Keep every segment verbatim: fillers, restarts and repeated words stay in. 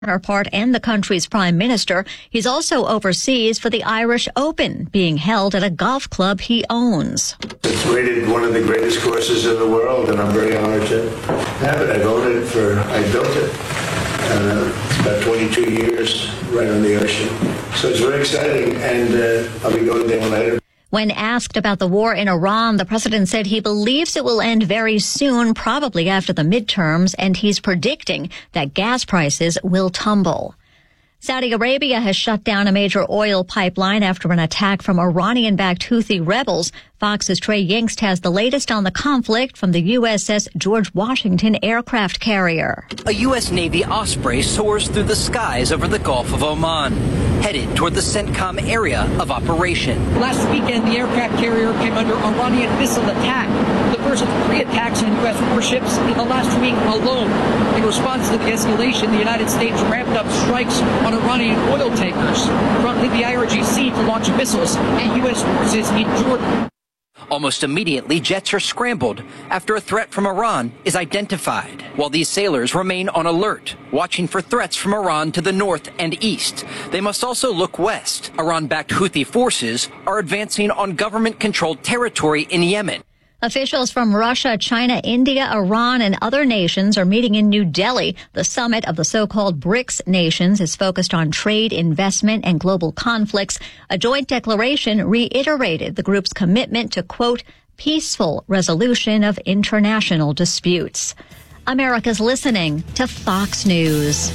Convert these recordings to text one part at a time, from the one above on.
counterpart and the country's prime minister. He's also overseas for the Irish Open, being held at a golf club he owns. It's rated one of the greatest courses in the world, and I'm very honored to have it. I've owned it for, I built it. Uh, it's about twenty-two years right on the ocean. So it's very exciting, and uh, I'll be going there later. When asked about the war in Iran, the president said he believes it will end very soon, probably after the midterms, and he's predicting that gas prices will tumble. Saudi Arabia has shut down a major oil pipeline after an attack from Iranian-backed Houthi rebels. Fox's Trey Yingst has the latest on the conflict from the U S S George Washington aircraft carrier. A U S Navy Osprey soars through the skies over the Gulf of Oman, headed toward the CENTCOM area of operation. Last weekend, the aircraft carrier came under Iranian missile attack, the first of three attacks on U S warships in the last week alone. In response to the escalation, the United States ramped up strikes on Iranian oil tankers, prompting the I R G C to launch missiles at U S forces in Jordan. Almost immediately, jets are scrambled after a threat from Iran is identified, while these sailors remain on alert, watching for threats from Iran to the north and east. They must also look west. Iran-backed Houthi forces are advancing on government-controlled territory in Yemen. Officials from Russia, China, India, Iran, and other nations are meeting in New Delhi. The summit of the so-called BRICS nations is focused on trade, investment, and global conflicts. A joint declaration reiterated the group's commitment to, quote, peaceful resolution of international disputes. America's listening to Fox News.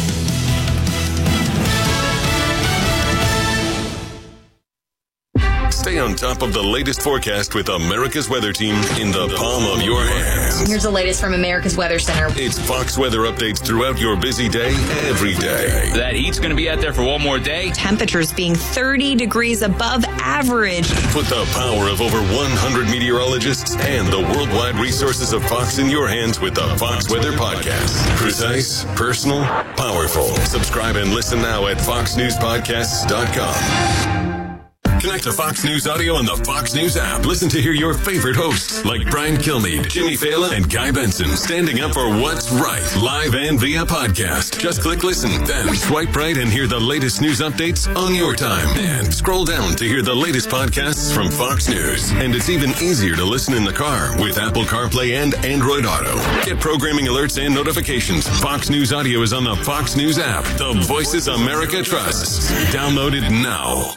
Stay on top of the latest forecast with America's Weather Team in the palm of your hands. Here's the latest from America's Weather Center. It's Fox weather updates throughout your busy day, every day. That heat's going to be out there for one more day. Temperatures being thirty degrees above average. Put the power of over one hundred meteorologists and the worldwide resources of Fox in your hands with the Fox Weather Podcast. Precise, personal, powerful. Subscribe and listen now at fox news podcasts dot com. Connect to Fox News Audio on the Fox News app. Listen to hear your favorite hosts like Brian Kilmeade, Jimmy Fallon, and Guy Benson standing up for what's right, live and via podcast. Just click listen, then swipe right and hear the latest news updates on your time. And scroll down to hear the latest podcasts from Fox News. And it's even easier to listen in the car with Apple CarPlay and Android Auto. Get programming alerts and notifications. Fox News Audio is on the Fox News app. The voices America trusts. Download it now.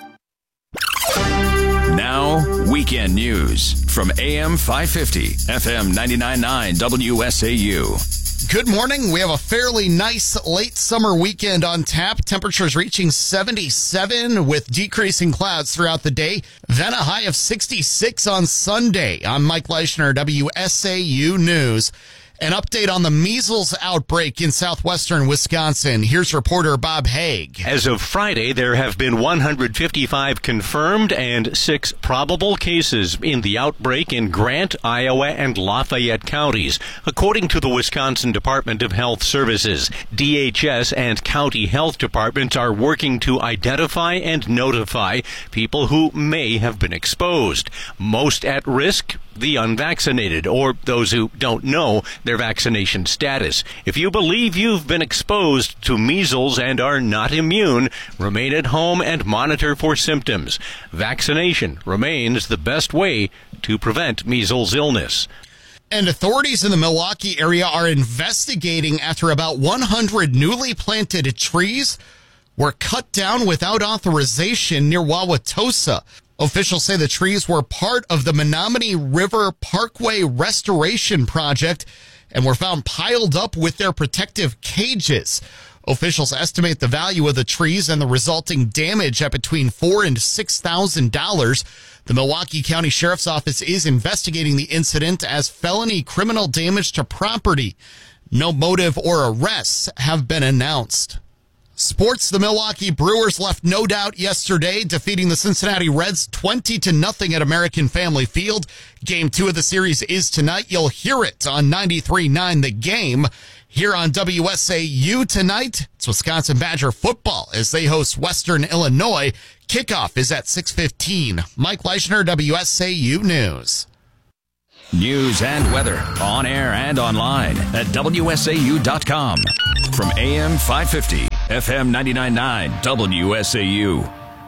Now, weekend news from A M five fifty, F M ninety-nine point nine W S A U. Good morning. We have a fairly nice late summer weekend on tap. Temperatures reaching seventy-seven with decreasing clouds throughout the day. Then a high of sixty-six on Sunday. I'm Mike Leischner, W S A U News. An update on the measles outbreak in southwestern Wisconsin. Here's reporter Bob Haig. As of Friday, there have been one hundred fifty-five confirmed and six probable cases in the outbreak in Grant, Iowa, and Lafayette counties. According to the Wisconsin Department of Health Services, D H S and county health departments are working to identify and notify people who may have been exposed. Most at risk, the unvaccinated, or those who don't know their vaccination status. If you believe you've been exposed to measles and are not immune, remain at home and monitor for symptoms. Vaccination remains the best way to prevent measles illness. And authorities in the Milwaukee area are investigating after about one hundred newly planted trees were cut down without authorization near Wauwatosa. Officials say the trees were part of the Menominee River Parkway Restoration Project and were found piled up with their protective cages. Officials estimate the value of the trees and the resulting damage at between four thousand dollars and six thousand dollars. The Milwaukee County Sheriff's Office is investigating the incident as felony criminal damage to property. No motive or arrests have been announced. Sports, the Milwaukee Brewers left no doubt yesterday, defeating the Cincinnati Reds twenty to nothing at American Family Field. Game two of the series is tonight. You'll hear it on ninety-three point nine The Game. Here on W S A U tonight, it's Wisconsin Badger football as they host Western Illinois. Kickoff is at six fifteen. Mike Leischner, W S A U News. News and weather on air and online at W S A U dot com. From A M five fifty, F M ninety-nine point nine, W S A U.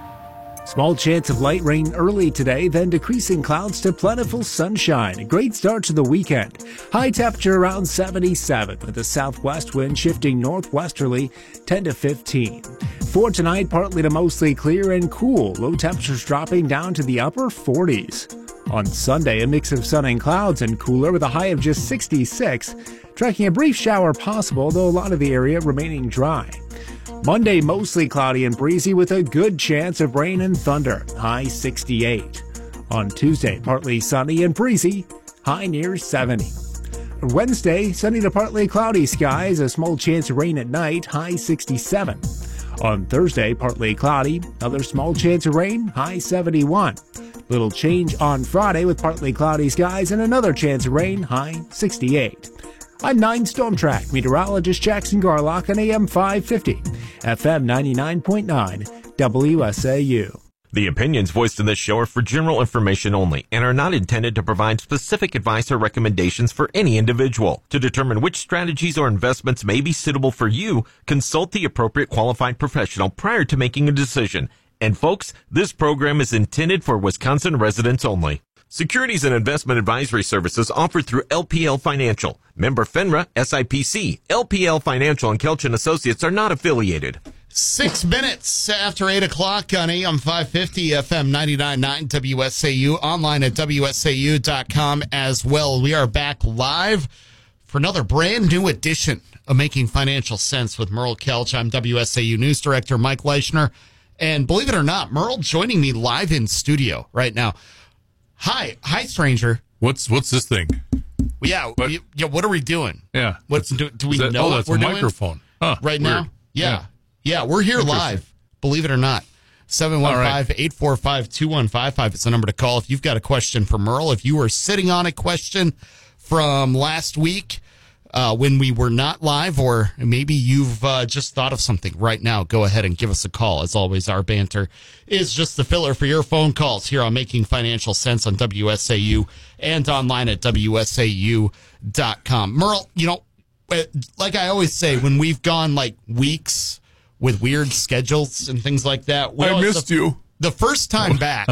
Small chance of light rain early today, then decreasing clouds to plentiful sunshine. A great start to the weekend. High temperature around seventy-seven, with the southwest wind shifting northwesterly ten to fifteen. For tonight, partly to mostly clear and cool. Low temperatures dropping down to the upper forties. On Sunday, a mix of sun and clouds and cooler with a high of just sixty-six. Tracking a brief shower possible, though a lot of the area remaining dry. Monday, mostly cloudy and breezy with a good chance of rain and thunder, high sixty-eight. On Tuesday, partly sunny and breezy, high near seventy. Wednesday, sunny to partly cloudy skies, a small chance of rain at night, high sixty-seven. On Thursday, partly cloudy, another small chance of rain, high seventy-one. Little change on Friday with partly cloudy skies and another chance of rain, high sixty-eight. I'm nine Storm Track meteorologist Jackson Garlock on A M five fifty, F M ninety-nine point nine, W S A U. The opinions voiced in this show are for general information only and are not intended to provide specific advice or recommendations for any individual. To determine which strategies or investments may be suitable for you, consult the appropriate qualified professional prior to making a decision. And folks, this program is intended for Wisconsin residents only. Securities and investment advisory services offered through L P L Financial. Member FINRA, S I P C. L P L Financial and Kelchin Associates are not affiliated. Six minutes after eight o'clock on A M five fifty, F M ninety-nine point nine, W S A U, online at W S A U dot com as well. We are back live for another brand new edition of Making Financial Sense with Merle Kelch. I'm W S A U News Director Mike Leischner. And believe it or not, Merle joining me live in studio right now. Hi. Hi, stranger. What's what's this thing? Yeah, what? we, yeah. What are we doing? Yeah. What's do, do we that, know oh, what that's we're a doing? microphone. Huh, right weird. now? Yeah. yeah. Yeah, we're here live. Believe it or not. seven one five, eight four five, two one five five is the number to call if you've got a question for Merle. If you were sitting on a question from last week uh, when we were not live, or maybe you've uh, just thought of something right now, go ahead and give us a call. As always, our banter is just the filler for your phone calls here on Making Financial Sense on W S A U and online at W S A U dot com. Merle, you know, like I always say, when we've gone like weeks with weird schedules and things like that. We I always, missed the, you. The first time back,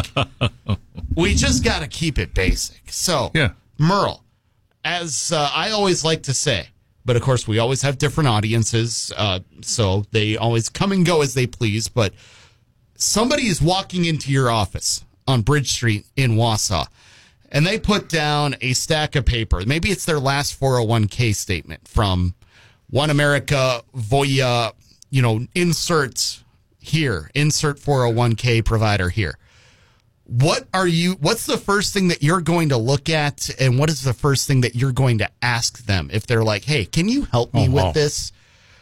we just got to keep it basic. So, yeah. Merle, as uh, I always like to say, but of course we always have different audiences, uh, so they always come and go as they please, but somebody is walking into your office on Bridge Street in Wausau, and they put down a stack of paper. Maybe it's their last four oh one k statement from One America, Voya, you know, insert here, insert four oh one k provider here. What are you, what's the first thing that you're going to look at, and what is the first thing that you're going to ask them if they're like, hey, can you help me oh, with wow. this?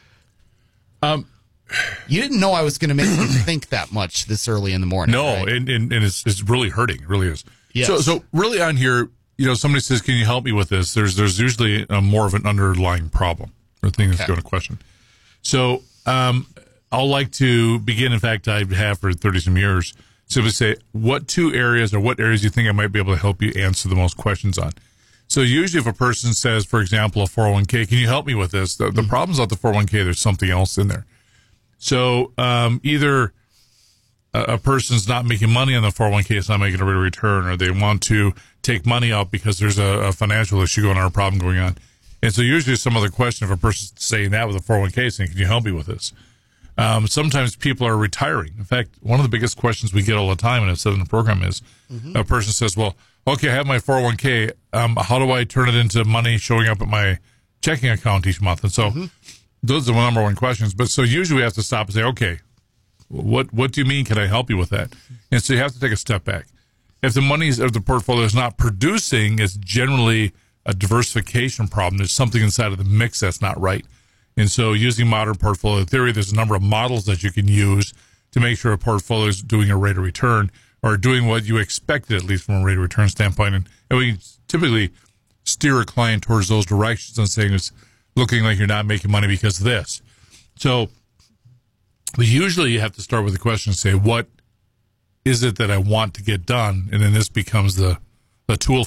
Um, you didn't know I was going to make you think that much this early in the morning. No, right? and, and, and it's, it's really hurting. It really is. Yes. So, so really on here, you know, somebody says, can you help me with this? There's, there's usually a, more of an underlying problem or thing that's Okay. going to question. So, um, I'll like to begin. In fact, I have for thirty some years. Simply say, what two areas or what areas you think I might be able to help you answer the most questions on? So usually if a person says, for example, a four oh one k, can you help me with this? The, the Mm-hmm. problem's not the four oh one k, there's something else in there. So um, either a, a person's not making money on the four oh one k, it's not making a rate of return, or they want to take money out because there's a, a financial issue going on or a problem going on. And so usually some other question, if a person's saying that with a four oh one k, saying, can you help me with this? Um, sometimes people are retiring. In fact, one of the biggest questions we get all the time, and I've said in the program, is mm-hmm. a person says, well, okay, I have my four oh one k. Um, how do I turn it into money showing up at my checking account each month? And so mm-hmm. those are the number one questions. But so usually we have to stop and say, okay, what what do you mean? Can I help you with that? And so you have to take a step back. If the money of the portfolio is not producing, it's generally a diversification problem. There's something inside of the mix that's not right. And so using modern portfolio theory, there's a number of models that you can use to make sure a portfolio is doing a rate of return or doing what you expected, at least from a rate of return standpoint. And, and we typically steer a client towards those directions and saying it's looking like you're not making money because of this. So usually you have to start with the question and say, what is it that I want to get done? And then this becomes the, the tool for it.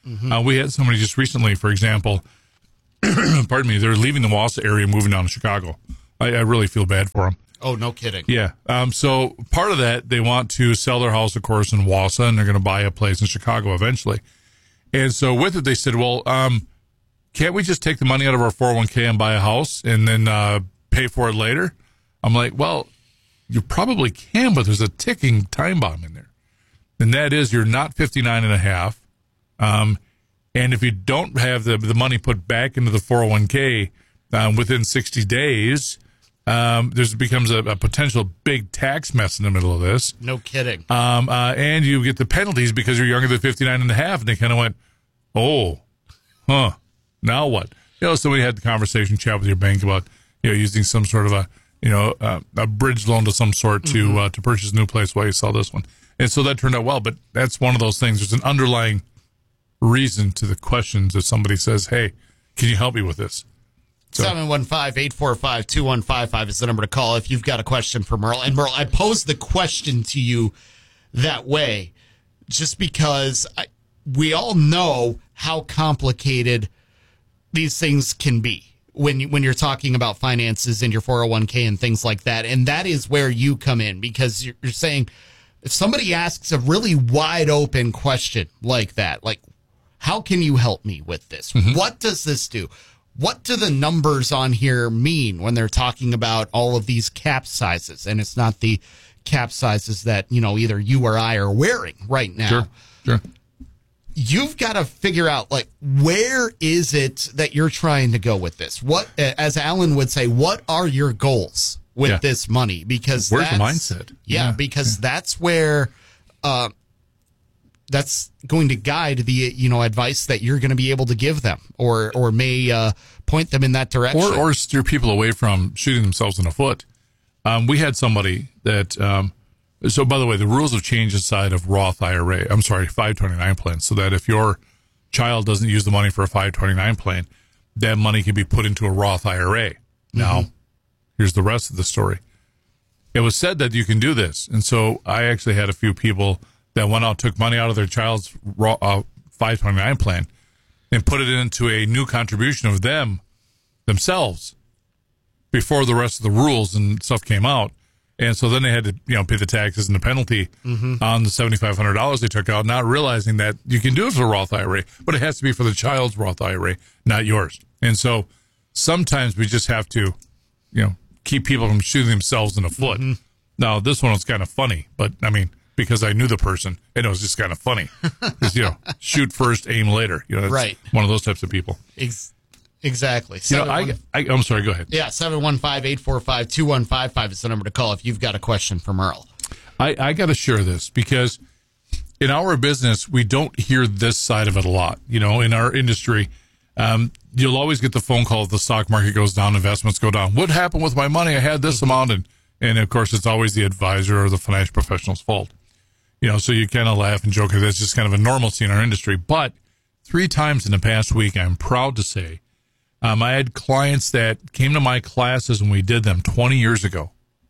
Mm-hmm. Uh, we had somebody just recently, for example, pardon me, they're leaving the Wausau area, moving down to Chicago. I, I really feel bad for them. Oh, no kidding. Yeah. Um, so part of that, they want to sell their house, of course, in Wausau, and they're going to buy a place in Chicago eventually. And so with it, they said, well, um, can't we just take the money out of our four oh one k and buy a house and then uh, pay for it later? I'm like, well, you probably can, but there's a ticking time bomb in there. And that is you're not fifty-nine and a half. Um, and if you don't have the, the money put back into the four oh one k um, within sixty days, um, there's becomes a, a potential big tax mess in the middle of this. No kidding. Um, uh, and you get the penalties because you're younger than fifty-nine and a half. And they kind of went, oh, huh, now what? You know, somebody had the conversation, chat with your bank about, you know, using some sort of a, you know, uh, a bridge loan of some sort to mm-hmm. uh, to purchase a new place while you sell this one. And so that turned out well, but that's one of those things. There's an underlying reason to the questions if somebody says, hey, can you help me with this? So. seven one five, eight four five, two one five five is the number to call if you've got a question for Merle. And Merle, I posed the question to you that way just because I, we all know how complicated these things can be when you, when you're talking about finances and your four oh one k and things like that. And that is where you come in, because you're, you're saying if somebody asks a really wide open question like that, like, how can you help me with this? Mm-hmm. What does this do? What do the numbers on here mean when they're talking about all of these cap sizes? And it's not the cap sizes that, you know, either you or I are wearing right now. Sure, sure. You've got to figure out, like, where is it that you're trying to go with this? What, as Alan would say, what are your goals with yeah. this money? Because where's the that's, mindset? Yeah, yeah. because yeah. that's where, uh, that's going to guide the, you know, advice that you're going to be able to give them, or or may uh, point them in that direction, or or steer people away from shooting themselves in the foot. Um, we had somebody that. Um, so, by the way, the rules have changed inside of Roth I R A. I'm sorry, five twenty-nine plans, so that if your child doesn't use the money for a five twenty-nine plan, that money can be put into a Roth I R A. Mm-hmm. Now, here's the rest of the story. It was said that you can do this, and so I actually had a few people that went out, took money out of their child's uh, five twenty-nine plan and put it into a new contribution of them, themselves, before the rest of the rules and stuff came out. And so then they had to, you know, pay the taxes and the penalty mm-hmm. on the seventy-five hundred dollars they took out, not realizing that you can do it for a Roth I R A, but it has to be for the child's Roth I R A, not yours. And so sometimes we just have to, you know, keep people from shooting themselves in the foot. Mm-hmm. Now, this one was kind of funny, but, I mean, because I knew the person, and it was just kind of funny. Because, you know, shoot first, aim later. You know, that's right. One of those types of people. Ex- exactly. You know, I, I, I'm sorry, go ahead. Yeah, seven one five, eight four five, two one five five is the number to call if you've got a question for Merle. I, I got to share this because in our business, we don't hear this side of it a lot. You know, in our industry, um, you'll always get the phone call if the stock market goes down, investments go down. What happened with my money? I had this mm-hmm. amount. And, and, of course, it's always the advisor or the financial professional's fault. You know, so you kind of laugh and joke. That's just kind of a normalcy in our industry. But three times in the past week, I'm proud to say, um, I had clients that came to my classes when we did them twenty years ago.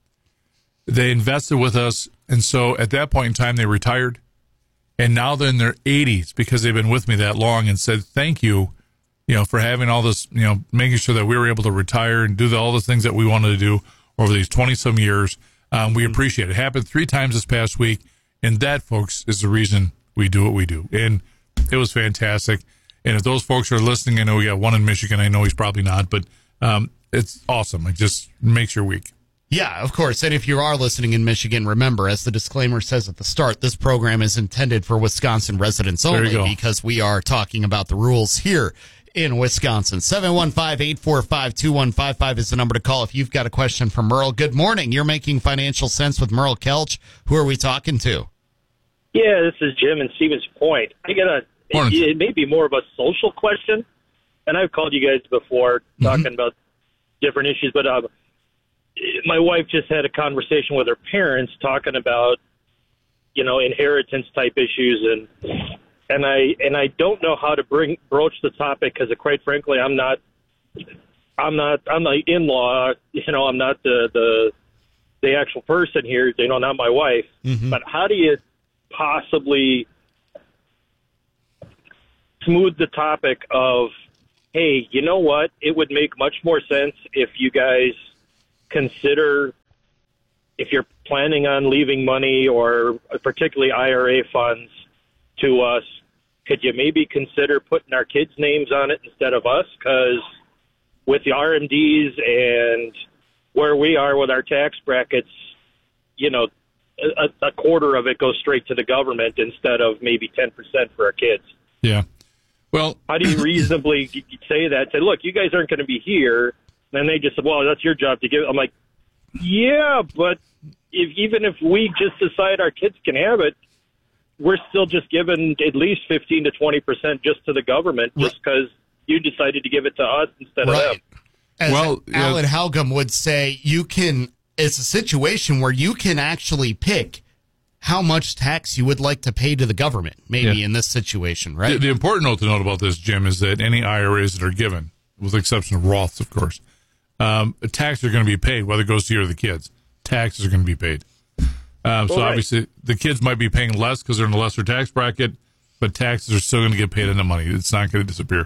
They invested with us, and so at that point in time, they retired. And now they're in their eighties because they've been with me that long and said, thank you, you know, for having all this, you know, making sure that we were able to retire and do the, all the things that we wanted to do over these twenty-some years. Um, we appreciate it. It happened three times this past week. And that, folks, is the reason we do what we do. And it was fantastic. And if those folks are listening, I know we got one in Michigan. I know he's probably not, but um, it's awesome. It just makes your week. Yeah, of course. And if you are listening in Michigan, remember, as the disclaimer says at the start, this program is intended for Wisconsin residents only because we are talking about the rules here in Wisconsin. seven one five, eight four five, two one five five is the number to call if you've got a question for Merle. Good morning. You're making financial sense with Merle Kelch. Who are we talking to? Yeah, this is Jim in Stevens Point. I got a, it, it may be more of a social question, and I've called you guys before mm-hmm. talking about different issues, but uh, my wife just had a conversation with her parents talking about, you know, inheritance type issues, and and I and I don't know how to bring broach the topic because, quite frankly, I'm not, I'm not, I'm the in-law, you know, I'm not the the the actual person here, you know, not my wife. Mm-hmm. But how do you possibly smooth the topic of, hey, you know what? It would make much more sense if you guys consider, if you're planning on leaving money or particularly I R A funds to us, could you maybe consider putting our kids' names on it instead of us? Because with the R M Ds and where we are with our tax brackets, you know, a, a quarter of it goes straight to the government instead of maybe ten percent for our kids. Yeah. Well, how do you reasonably say that? Say, look, you guys aren't going to be here. And they just said, well, that's your job to give. I'm like, yeah, but if, even if we just decide our kids can have it, we're still just giving at least fifteen to twenty percent just to the government just because you decided to give it to us instead right. of them. As well, Alan yeah. Halgum would say, you can, it's a situation where you can actually pick how much tax you would like to pay to the government, maybe yeah. in this situation, right? The, the important note to note about this, Jim, is that any I R As that are given, with the exception of Roths, of course, um, taxes are going to be paid, whether it goes to you or the kids. Taxes are going to be paid. Um, so right. obviously, the kids might be paying less because they're in a lesser tax bracket, but taxes are still going to get paid in the money. It's not going to disappear.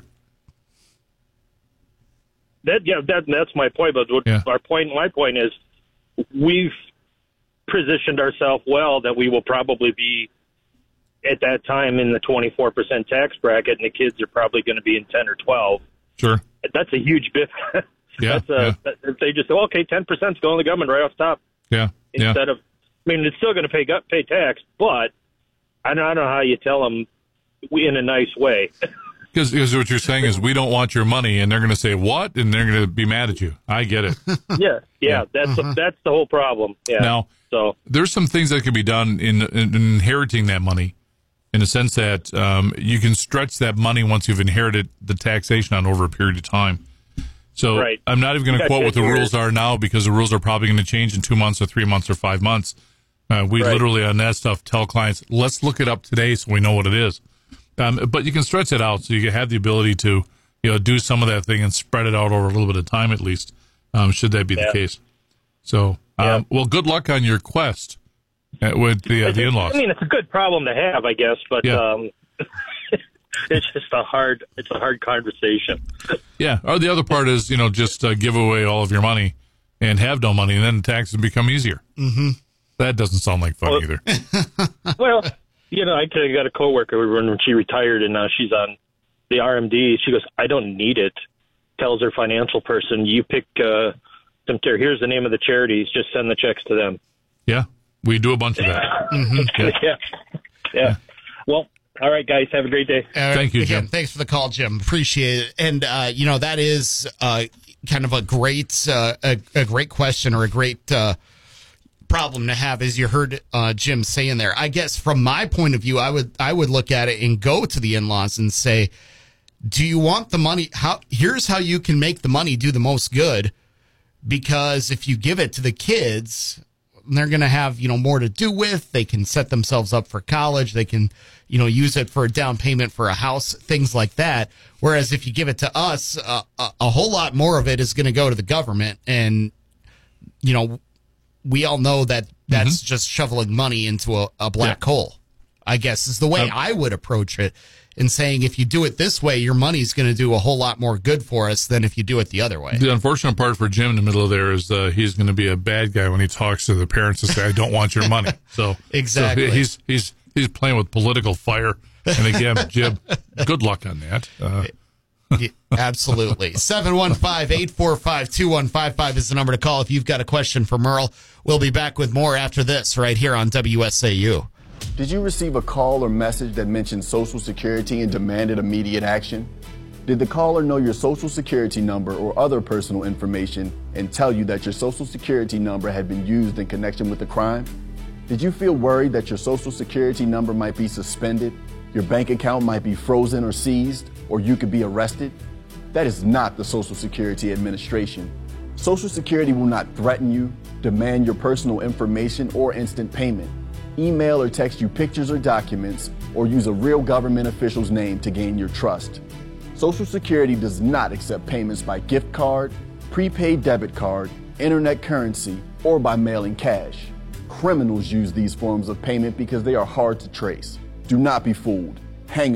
That yeah, that that's my point. But what yeah. our point, my point is, we've positioned ourselves well that we will probably be at that time in the twenty-four percent tax bracket, and the kids are probably going to be in ten or twelve. Sure, that's a huge bit. yeah, that's a, yeah. If they just say, well, okay, ten percent is going to the government right off the top. Yeah, instead yeah. of, I mean, it's still going to pay pay tax, but I don't, I don't know how you tell them in a nice way. Because what you're saying is we don't want your money, and they're going to say what, and they're going to be mad at you. I get it. yeah, yeah, yeah. That's uh-huh. that's the whole problem. Yeah. Now, so there's some things that can be done in, in inheriting that money, in the sense that um, you can stretch that money once you've inherited the taxation on over a period of time. So right. I'm not even going to quote what the years. rules are now because the rules are probably going to change in two months or three months or five months. Uh, we right. literally on that stuff tell clients, let's look it up today so we know what it is. Um, but you can stretch it out so you have the ability to, you know, do some of that thing and spread it out over a little bit of time at least, um, should that be yeah. the case. So, um, yeah. well, good luck on your quest uh, with the, uh, the in-laws. I mean, it's a good problem to have, I guess, but yeah. um, it's just a hard, it's a hard conversation. Yeah. Or the other part is, you know, just uh, give away all of your money and have no money, and then taxes become easier. Mm-hmm. That doesn't sound like fun well, either. Well, you know, I got a coworker when she retired, and now she's on the R M D. She goes, I don't need it. Tells her financial person, you pick uh, some. Here's the name of the charities. Just send the checks to them. Yeah, we do a bunch of that. mm-hmm. yeah. yeah, yeah. Well, all right, guys. Have a great day. Uh, Thank you, again, Jim. Thanks for the call, Jim. Appreciate it. And uh, you know, that is uh, kind of a great, uh, a, a great question or a great. Uh, problem to have, as you heard uh, Jim saying there. I guess from my point of view, I would I would look at it and go to the in-laws and say, do you want the money? How here's how you can make the money do the most good, because if you give it to the kids, they're going to have, you know, more to do with. They can set themselves up for college. They can, you know, use it for a down payment for a house, things like that. Whereas if you give it to us, uh, a, a whole lot more of it is going to go to the government, and you know. We all know that that's mm-hmm. just shoveling money into a, a black yeah. hole, I guess, is the way um, I would approach it, and saying if you do it this way, your money's going to do a whole lot more good for us than if you do it the other way. The unfortunate part for Jim in the middle of there is uh, he's going to be a bad guy when he talks to the parents and say, I don't want your money. So exactly. So he's, he's, he's playing with political fire. And again, Jim, good luck on that. Uh, Yeah, absolutely. seven one five, eight four five, two one five five is the number to call if you've got a question for Merle. We'll be back with more after this right here on W S A U. Did you receive a call or message that mentioned Social Security and demanded immediate action? Did the caller know your Social Security number or other personal information and tell you that your Social Security number had been used in connection with the crime? Did you feel worried that your Social Security number might be suspended, your bank account might be frozen or seized, or you could be arrested? That is not the Social Security Administration. Social Security will not threaten you, demand your personal information, or instant payment, email or text you pictures or documents, or use a real government official's name to gain your trust. Social Security does not accept payments by gift card, prepaid debit card, internet currency, or by mailing cash. Criminals use these forms of payment because they are hard to trace. Do not be fooled. Hang up.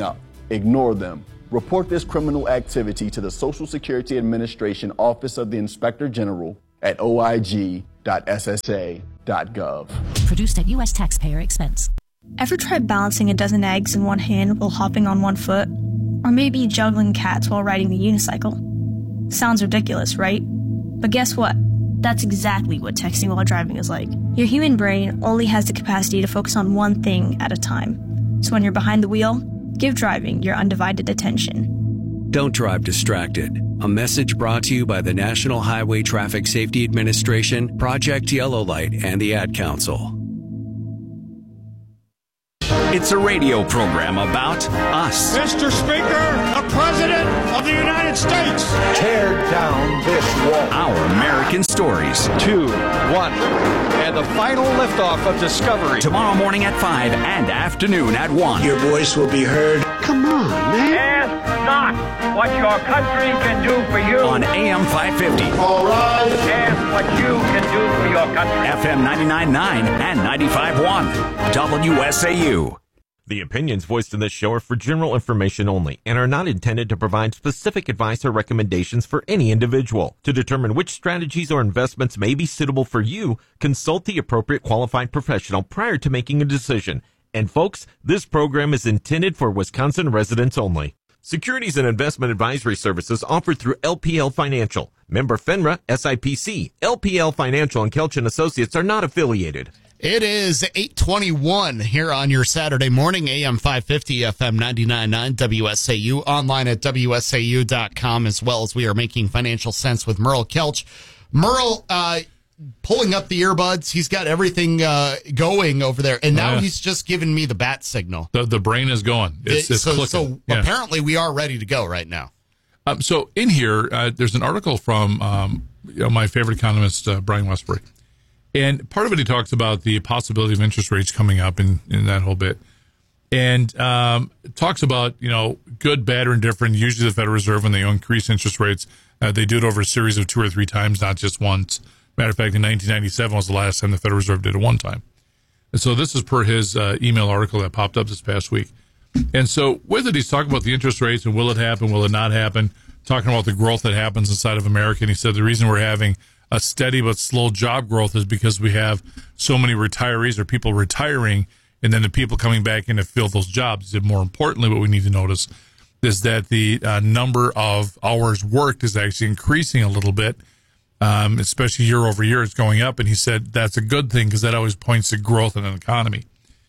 Ignore them. Report this criminal activity to the Social Security Administration Office of the Inspector General at o i g dot s s a dot gov. Produced at U S taxpayer expense. Ever tried balancing a dozen eggs in one hand while hopping on one foot? Or maybe juggling cats while riding the unicycle? Sounds ridiculous, right? But guess what? That's exactly what texting while driving is like. Your human brain only has the capacity to focus on one thing at a time. So when you're behind the wheel, give driving your undivided attention. Don't drive distracted. A message brought to you by the National Highway Traffic Safety Administration, Project Yellow Light, and the Ad Council. It's a radio program about us. Mister Speaker, the President of the United States. Tear down this wall. Our American stories. Two, one, and the final liftoff of Discovery. Tomorrow morning at five and afternoon at one. Your voice will be heard. Come on, man. Ask not what your country can do for you. On A M five fifty. All right. Ask what you can do for your country. F M ninety-nine point nine and ninety-five point one. W S A U. The opinions voiced in this show are for general information only and are not intended to provide specific advice or recommendations for any individual. To determine which strategies or investments may be suitable for you, consult the appropriate qualified professional prior to making a decision. And folks, this program is intended for Wisconsin residents only. Securities and investment advisory services offered through L P L Financial. Member FINRA, S I P C. L P L Financial and Kelch and Associates are not affiliated. It is eight twenty-one here on your Saturday morning, A M five fifty, F M ninety-nine point nine, W S A U, online at W S A U dot com, as well as we are making financial sense with Merle Kelch. Merle, uh, pulling up the earbuds, he's got everything uh, going over there, and now yeah. he's just giving me the bat signal. The, the brain is going. It's, it, it's so clicking. so yeah. apparently we are ready to go right now. Um, so in here, uh, there's an article from um, you know, my favorite economist, uh, Brian Westbury. And part of it, he talks about the possibility of interest rates coming up in, in that whole bit. And um, talks about, you know, good, bad, or indifferent. Usually the Federal Reserve, when they increase interest rates, uh, they do it over a series of two or three times, not just once. Matter of fact, in nineteen ninety-seven was the last time the Federal Reserve did it one time. And so this is per his uh, email article that popped up this past week. And so with it, he's talking about the interest rates and will it happen, will it not happen, talking about the growth that happens inside of America. And he said the reason we're having a steady but slow job growth is because we have so many retirees or people retiring, and then the people coming back in to fill those jobs. And more importantly, what we need to notice is that the uh, number of hours worked is actually increasing a little bit, um, especially year over year. It's going up, and he said that's a good thing because that always points to growth in an economy.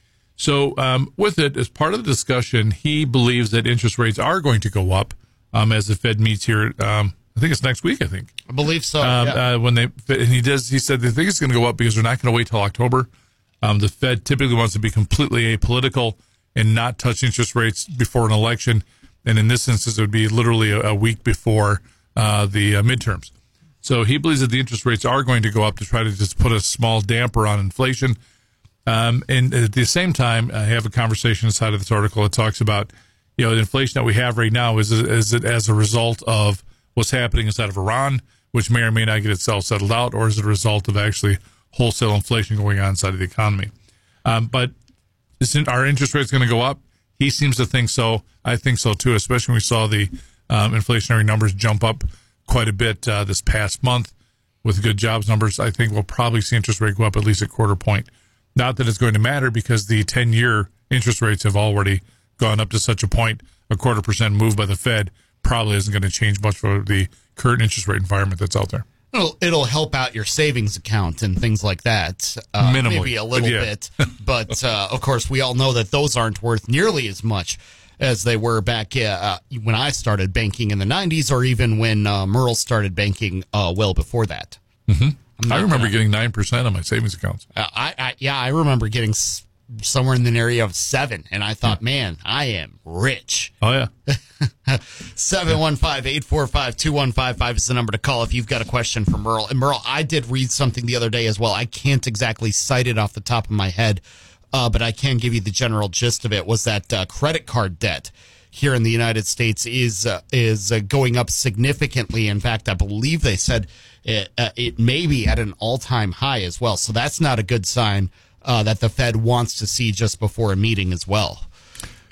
So um, with it, as part of the discussion, he believes that interest rates are going to go up um, as the Fed meets here. Um, I think it's next week, I think. I believe so. Um, yeah. uh, when they and he does, he said they think it's going to go up because they're not going to wait till October. Um, the Fed typically wants to be completely apolitical and not touch interest rates before an election. And in this instance, it would be literally a, a week before uh, the uh, midterms. So he believes that the interest rates are going to go up to try to just put a small damper on inflation. Um, and at the same time, I have a conversation inside of this article that talks about, you know, the inflation that we have right now is, is it as a result of what's happening inside of Iran, which may or may not get itself settled out, or is it a result of actually wholesale inflation going on inside of the economy? Um, but isn't our interest rates going to go up? He seems to think so. I think so too, especially when we saw the um, inflationary numbers jump up quite a bit uh, this past month with good jobs numbers. I think we'll probably see interest rate go up at least a quarter point. Not that it's going to matter because the ten-year interest rates have already gone up to such a point, a quarter percent move by the Fed probably isn't going to change much for the current interest rate environment that's out there. It'll, it'll help out your savings account and things like that. Uh, Minimally. Maybe a little Yeah. bit. But, uh, of course, we all know that those aren't worth nearly as much as they were back uh, when I started banking in the nineties, or even when uh, Merle started banking uh, well before that. Mm-hmm. I remember gonna, getting nine percent on my savings accounts. Uh, I, I Yeah, I remember getting s- somewhere in the area of seven, and I thought, man, I am rich. Oh, yeah. seven one five, eight four five, two one five five is the number to call if you've got a question for Merle. And Merle, I did read something the other day as well. I can't exactly cite it off the top of my head, uh, but I can give you the general gist of it, was that uh, credit card debt here in the United States is uh, is uh, going up significantly. In fact, I believe they said it, uh, it may be at an all-time high as well. So that's not a good sign uh, that the Fed wants to see just before a meeting as well.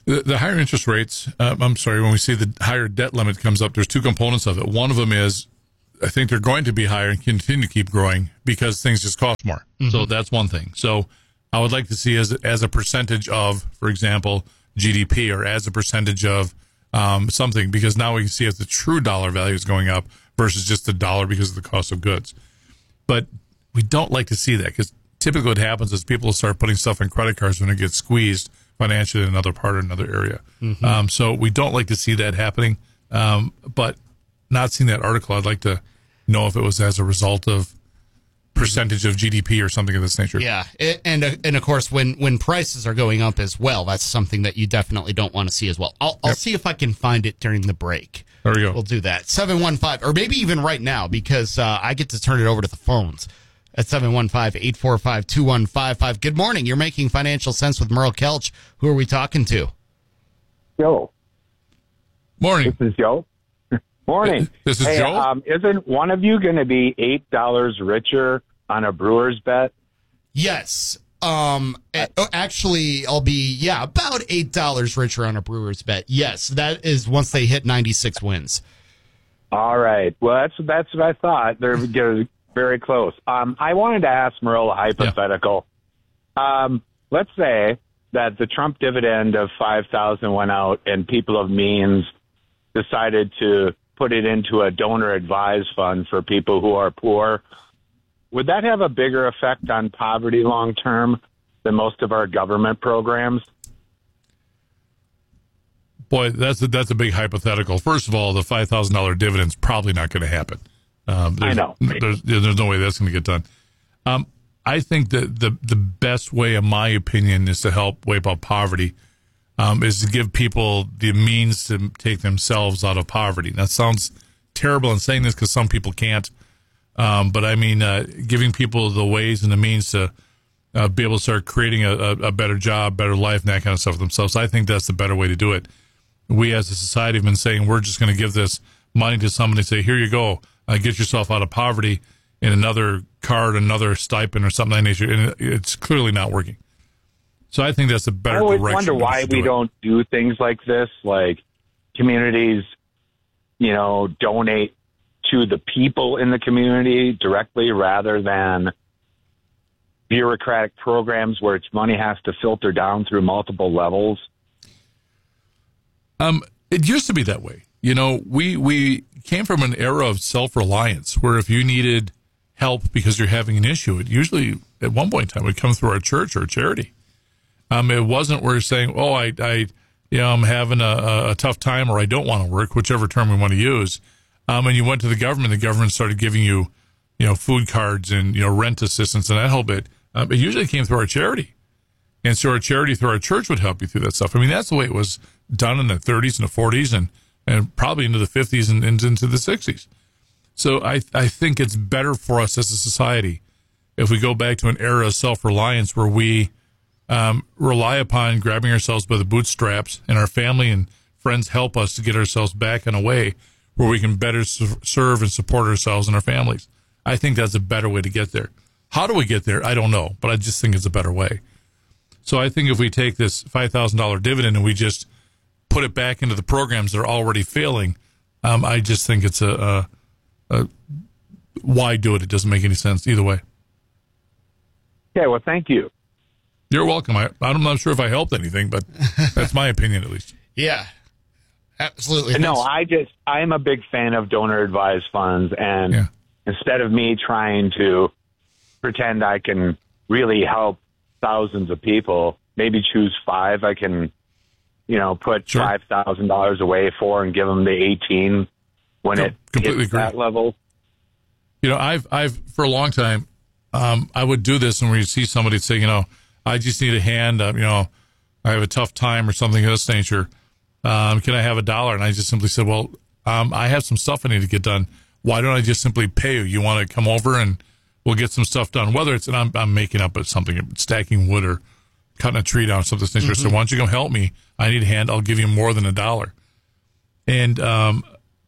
The, the higher interest rates, uh, I'm sorry, when we say the higher debt limit comes up, there's two components of it. One of them is I think they're going to be higher and continue to keep growing because things just cost more. Mm-hmm. So that's one thing. So I would like to see as as a percentage of, for example, G D P or as a percentage of um, something, because now we can see if the true dollar value is going up versus just the dollar because of the cost of goods. But we don't like to see that because typically what happens is people start putting stuff in credit cards when it gets squeezed financially in another part or another area. Mm-hmm. Um, so we don't like to see that happening. Um, but not seeing that article, I'd like to know if it was as a result of percentage of G D P or something of this nature. Yeah, and uh, and of course, when, when prices are going up as well, that's something that you definitely don't want to see as well. I'll, I'll yep. see if I can find it during the break. There we go. We'll do that. seven one five, or maybe even right now, because uh, I get to turn it over to the phones at seven one five, eight four five, two one five five. Good morning. You're making financial sense with Merle Kelch. Who are we talking to? Joe. Morning. This is Joe. Morning. This is hey, Joe. Um, isn't one of you going to be eight dollars richer on a Brewers bet? Yes. Um. Actually, I'll be yeah about eight dollars richer on a Brewers bet. Yes, that is once they hit ninety-six wins. All right. Well, that's that's what I thought. They're, they're very close. Um. I wanted to ask Merle a hypothetical. Yeah. Um. Let's say that the Trump dividend of five thousand went out, and people of means decided to put it into a donor advised fund for people who are poor. Would that have a bigger effect on poverty long term than most of our government programs? Boy, that's a, that's a big hypothetical. First of all, the five thousand dollars dividend's probably not going to happen. Um, I know. There's, there's no way that's going to get done. Um, I think that the, the best way, in my opinion, is to help wipe out poverty, um, is to give people the means to take themselves out of poverty. That sounds terrible in saying this because some people can't. Um, but I mean, uh, giving people the ways and the means to uh, be able to start creating a, a, a better job, better life, and that kind of stuff for themselves. I think that's the better way to do it. We as a society have been saying we're just going to give this money to somebody and say, here you go, uh, get yourself out of poverty in another card, another stipend or something like that. And it's clearly not working. So I think that's a better direction. I always wonder why we don't do things like this, like communities, you know, donate to the people in the community directly rather than bureaucratic programs where its money has to filter down through multiple levels. Um, it used to be that way. You know, we, we came from an era of self-reliance where if you needed help because you're having an issue, it usually at one point in time would come through our church or a charity. Um, it wasn't where you're saying, oh, I, I, you know, I'm having a, a tough time or I don't want to work, whichever term we want to use. Um, and you went to the government, the government started giving you, you know, food cards and, you know, rent assistance and that whole bit. Um, it usually came through our charity. And so our charity through our church would help you through that stuff. I mean, that's the way it was done in the thirties and the forties and, and probably into the fifties and, and into the sixties. So I, I think it's better for us as a society if we go back to an era of self-reliance where we um, rely upon grabbing ourselves by the bootstraps and our family and friends help us to get ourselves back in a way where we can better serve and support ourselves and our families. I think that's a better way to get there. How do we get there? I don't know, but I just think it's a better way. So I think if we take this five thousand dollars dividend and we just put it back into the programs that are already failing, um, I just think it's a, a, a why do it? It doesn't make any sense either way. Yeah, well, thank you. You're welcome. I, I'm not sure if I helped anything, but that's my opinion at least. Yeah. Absolutely. No, I just, I am a big fan of donor advised funds. And yeah. instead of me trying to pretend I can really help thousands of people, maybe choose five I can, you know, put sure. five thousand dollars away for and give them the eighteen when no, it completely hits agree. that level. You know, I've, I've, for a long time, um, I would do this when we see somebody say, you know, I just need a hand, uh, you know, I have a tough time or something of this nature. Um, can I have a dollar? And I just simply said, well, um, I have some stuff I need to get done. Why don't I just simply pay you? You want to come over and we'll get some stuff done, whether it's, and I'm, I'm making up something, stacking wood or cutting a tree down, something. Mm-hmm. So why don't you come help me? I need a hand. I'll give you more than a dollar. And, um,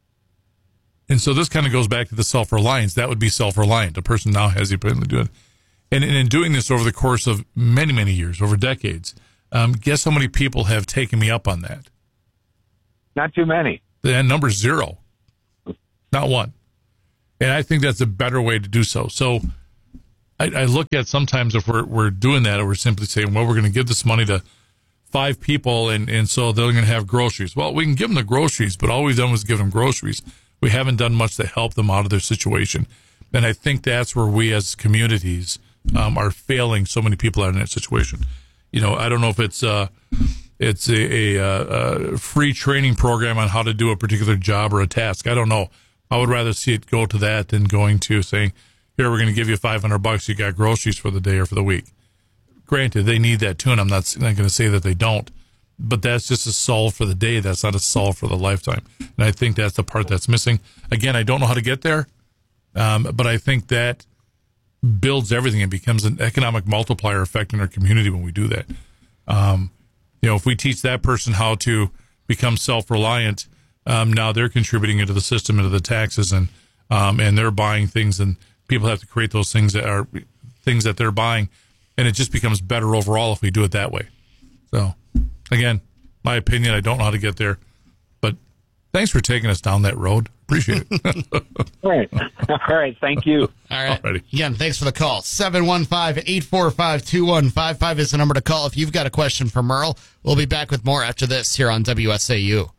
and so this kind of goes back to the self-reliance. That would be self-reliant. A person now has the ability to do it. And, and in doing this over the course of many, many years, over decades, Um, guess how many people have taken me up on that? Not too many. The number zero. Not one. And I think that's a better way to do so. So I, I look at sometimes if we're we're doing that, or we're simply saying, well, we're going to give this money to five people, and, and so they're going to have groceries. Well, we can give them the groceries, but all we've done was give them groceries. We haven't done much to help them out of their situation. And I think that's where we as communities um, are failing so many people out in that situation. You know, I don't know if it's uh, it's a, a, a free training program on how to do a particular job or a task. I don't know. I would rather see it go to that than going to saying, here, we're going to give you five hundred bucks. You got groceries for the day or for the week. Granted, they need that too, and I'm not, not going to say that they don't, but that's just a solve for the day. That's not a solve for the lifetime. And I think that's the part that's missing. Again, I don't know how to get there, um, but I think that builds everything and becomes an economic multiplier effect in our community when we do that. Um, you know, if we teach that person how to become self-reliant, um, now they're contributing into the system, into the taxes, and um, and they're buying things, and people have to create those things that are things that they're buying, and it just becomes better overall if we do it that way. So, again, my opinion, I don't know how to get there, but thanks for taking us down that road. Appreciate it. All right. All right. Thank you. All right. Alrighty. Again, thanks for the call. seven one five, eight four five, two one five five is the number to call if you've got a question for Merle. We'll be back with more after this here on W S A U.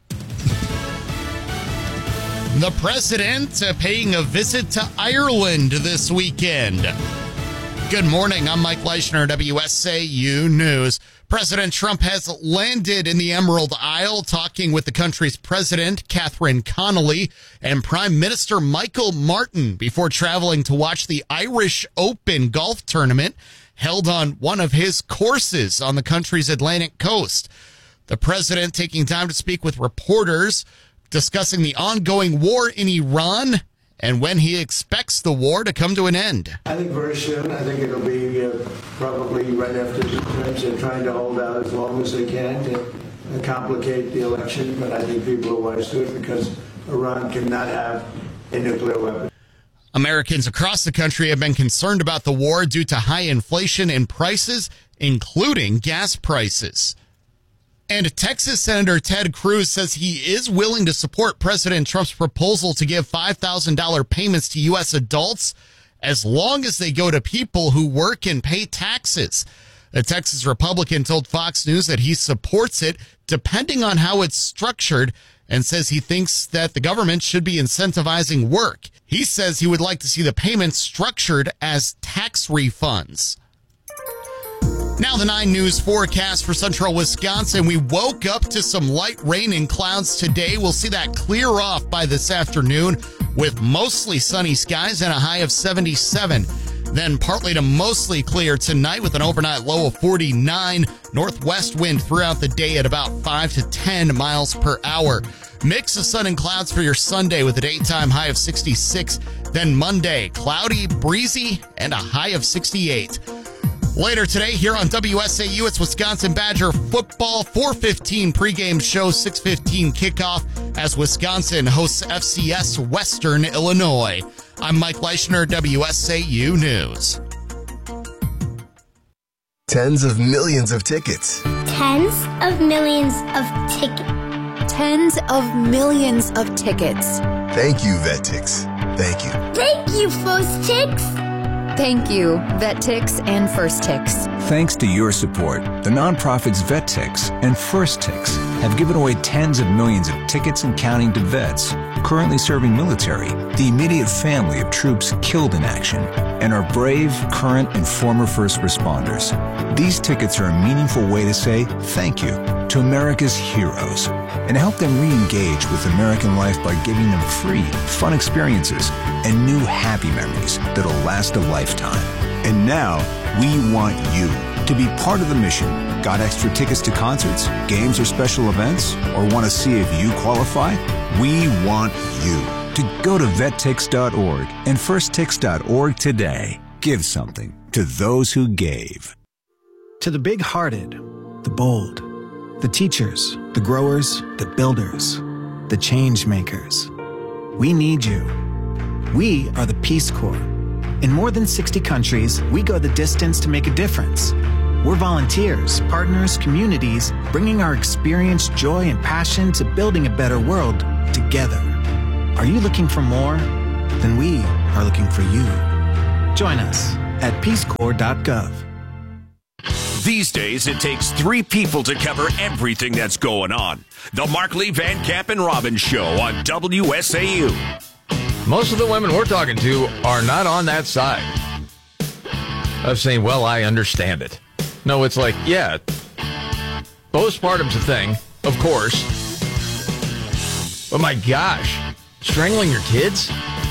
The president uh, paying a visit to Ireland this weekend. Good morning. I'm Mike Leischner, W S A U News. President Trump has landed in the Emerald Isle, talking with the country's president, Catherine Connolly, and Prime Minister Michael Martin before traveling to watch the Irish Open golf tournament held on one of his courses on the country's Atlantic coast. The president taking time to speak with reporters, discussing the ongoing war in Iran and when he expects the war to come to an end. I think very soon. I think it'll be uh, probably right after the midterms. They're trying to hold out as long as they can to uh, complicate the election, but I think people are wise to it because Iran cannot have a nuclear weapon. Americans across the country have been concerned about the war due to high inflation and prices, including gas prices. And Texas Senator Ted Cruz says he is willing to support President Trump's proposal to give five thousand dollars payments to U S adults as long as they go to people who work and pay taxes. A Texas Republican told Fox News that he supports it depending on how it's structured, and says he thinks that the government should be incentivizing work. He says he would like to see the payments structured as tax refunds. Now the nine News forecast for central Wisconsin. We woke up to some light rain and clouds today. We'll see that clear off by this afternoon with mostly sunny skies and a high of seventy-seven. Then partly to mostly clear tonight with an overnight low of forty-nine. Northwest wind throughout the day at about five to ten miles per hour. Mix of sun and clouds for your Sunday with a daytime high of sixty-six. Then Monday, cloudy, breezy, and a high of sixty-eight. Later today, here on W S A U, it's Wisconsin Badger football. four fifteen pregame show, six fifteen kickoff as Wisconsin hosts F C S Western Illinois. I'm Mike Leischner, W S A U News. Tens of millions of tickets. Tens of millions of tickets. Tens of millions of tickets. Thank you, VetTix. Thank you. Thank you, FirstTix. Thank you, VetTix and FirstTix. Thanks to your support, the nonprofits VetTix and FirstTix have given away tens of millions of tickets and counting to vets currently serving military, the immediate family of troops killed in action, and our brave, current, and former first responders. These tickets are a meaningful way to say thank you to America's heroes and help them re-engage with American life by giving them free, fun experiences and new happy memories that'll last a lifetime. And now, we want you to be part of the mission. Got extra tickets to concerts, games, or special events? Or want to see if you qualify? We want you to go to vettix dot org and firsttix dot org today. Give something to those who gave. To the big-hearted, the bold, the teachers, the growers, the builders, the change makers. We need you. We are the Peace Corps. In more than sixty countries, we go the distance to make a difference. We're volunteers, partners, communities, bringing our experience, joy, and passion to building a better world together. Are you looking for more? Then we are looking for you. Join us at peace corps dot gov. These days, it takes three people to cover everything that's going on. The Markley, Van Camp, and Robbins Show on W S A U. Most of the women we're talking to are not on that side of saying, well, I understand it. No, it's like, yeah, postpartum's a thing, of course. But my gosh, strangling your kids?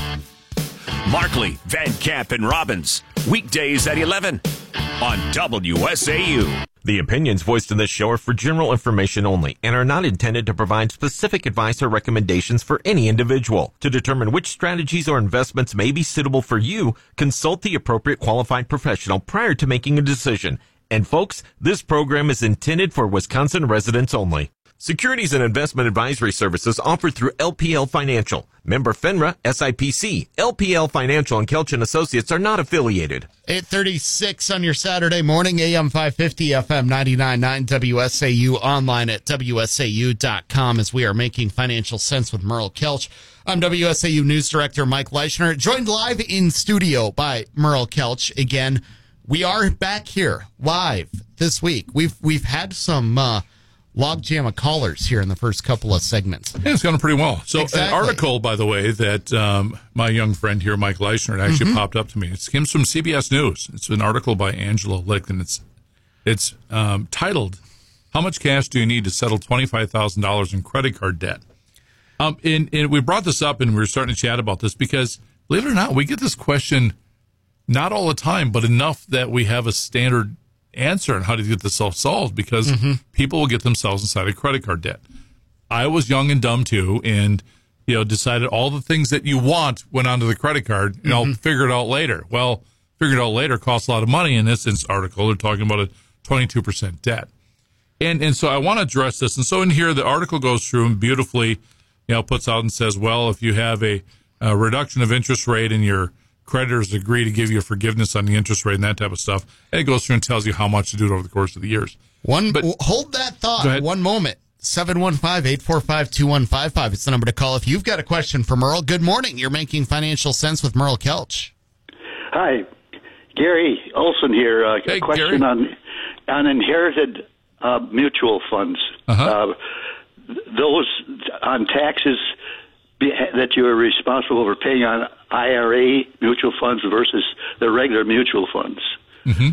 Markley, Van Camp, and Robbins. Weekdays at eleven on W S A U. The opinions voiced in this show are for general information only and are not intended to provide specific advice or recommendations for any individual. To determine which strategies or investments may be suitable for you, consult the appropriate qualified professional prior to making a decision. And folks, this program is intended for Wisconsin residents only. Securities and investment advisory services offered through L P L Financial. Member FINRA, S I P C. L P L Financial and Kelch and Associates are not affiliated. eight thirty-six on your Saturday morning, A M five fifty, F M ninety-nine point nine, W S A U, online at W S A U dot com as we are making financial sense with Merle Kelch. I'm W S A U News Director Mike Leischner, joined live in studio by Merle Kelch. Again, we are back here live this week. We've we've had some uh, logjam of callers here in the first couple of segments. Yeah, it's going pretty well. So exactly. An article, by the way, that um, my young friend here, Mike Leischner, actually mm-hmm. popped up to me. It comes from C B S News. It's an article by Angela Licht, and it's it's um, titled, "How much cash do you need to settle twenty-five thousand dollars in credit card debt?" Um, and, and we brought this up, and we were starting to chat about this because, believe it or not, we get this question not all the time, but enough that we have a standard answer on how to get this solved because mm-hmm. people will get themselves inside a credit card debt. I was young and dumb too, and you know decided all the things that you want went onto the credit card. You know, mm-hmm. figure it out later. Well, figured out later costs a lot of money. In this article, they're talking about a twenty-two percent debt, and and so I want to address this. And so in here, the article goes through and beautifully, you know, puts out and says, well, if you have a, a reduction of interest rate and your creditors agree to give you forgiveness on the interest rate and that type of stuff. And it goes through and tells you how much to do it over the course of the years. One, but, hold that thought one moment. seven one five, eight four five, two one five five. It's the number to call if you've got a question for Merle. Good morning. You're making financial sense with Merle Kelch. Hi. Gary Olson here. Uh, hey, a question Gary. on on inherited uh, mutual funds. Uh-huh. Uh, those on taxes be, that you are responsible for paying on I R A mutual funds versus the regular mutual funds. Mm-hmm.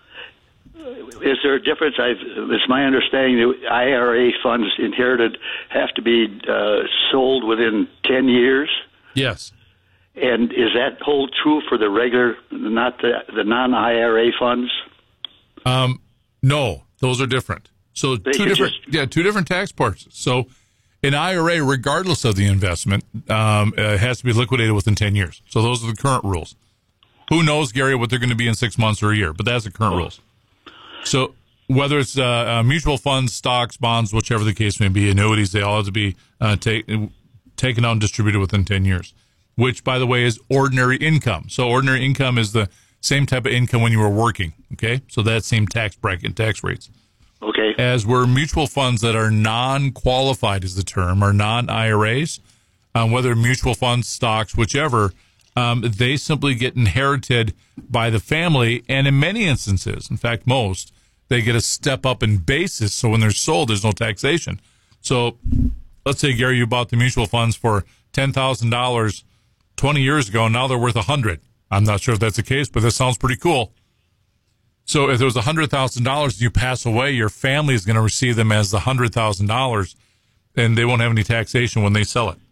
Is there a difference? I've, it's my understanding that I R A funds inherited have to be uh, sold within ten years. Yes. And is that hold true for the regular, not the, the non-I R A funds? Um, no, those are different. So They two could different, just- yeah, two different tax parts. So an I R A, regardless of the investment, um, uh, has to be liquidated within ten years. So those are the current rules. Who knows, Gary, what they're going to be in six months or a year, but that's the current rules. So whether it's uh, uh, mutual funds, stocks, bonds, whichever the case may be, annuities, they all have to be uh, take, taken out and distributed within ten years, which, by the way, is ordinary income. So ordinary income is the same type of income when you were working, okay? So that same tax bracket, tax rates. Okay. As were mutual funds that are non-qualified is the term, or non-I R As, um, whether mutual funds, stocks, whichever, um, they simply get inherited by the family, and in many instances, in fact most, they get a step up in basis, so when they're sold, there's no taxation. So let's say, Gary, you bought the mutual funds for ten thousand dollars twenty years ago, and now they're worth one hundred thousand dollars. I'm not sure if that's the case, but that sounds pretty cool. So if there was one hundred thousand dollars and you pass away, your family is going to receive them as the one hundred thousand dollars, and they won't have any taxation when they sell it.